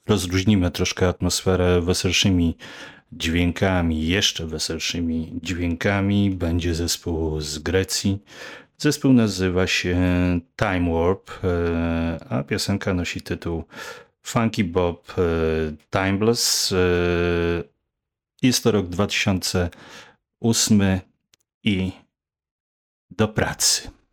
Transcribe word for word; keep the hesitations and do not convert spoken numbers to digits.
rozluźnimy troszkę atmosferę weselszymi dźwiękami, jeszcze weselszymi dźwiękami. Będzie zespół z Grecji. Zespół nazywa się Time Warp, a piosenka nosi tytuł Funky Bob Timeless. Jest to rok dwa tysiące ósmy i do pracy.